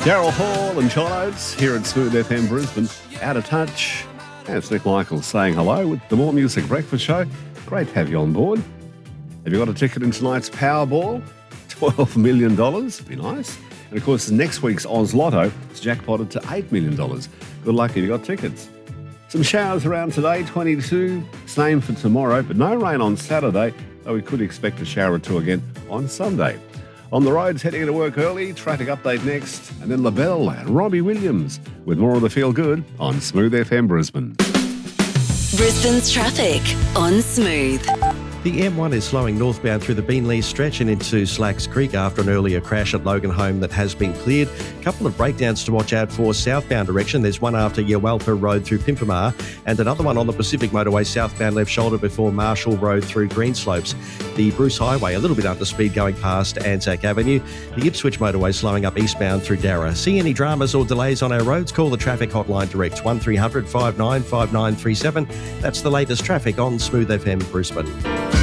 Daryl Hall and John Oates here at Smooth FM Brisbane. Out of touch. And it's Nick Michaels saying hello with the More Music Breakfast Show. Great to have you on board. Have you got a ticket in tonight's Powerball? $12 million. Be nice. And of course, next week's Oz Lotto is jackpotted to $8 million. Good luck if you got tickets. Some showers around today, 22. Same for tomorrow, but no rain on Saturday, though we could expect a shower or two again on Sunday. On the roads, heading into work early, traffic update next, and then LaBelle and Robbie Williams with more of the Feel Good on Smooth FM Brisbane. Brisbane's traffic on Smooth. The M1 is slowing northbound through the Beenleigh stretch and into Slacks Creek after an earlier crash at Logan Home that has been cleared. A couple of breakdowns to watch out for southbound direction. There's one after Yawalpa Road through Pimpamar and another one on the Pacific Motorway southbound left shoulder before Marshall Road through Greenslopes. The Bruce Highway a little bit under speed going past Anzac Avenue. The Ipswich Motorway slowing up eastbound through Darra. See any dramas or delays on our roads? Call the traffic hotline direct 1300 59 5937. That's the latest traffic on Smooth FM Brisbane.